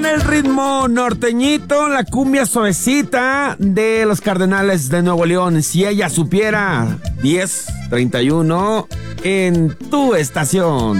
El ritmo norteñito, la cumbia suavecita de los Cardenales de Nuevo León. Si ella supiera, 10:31 en tu estación.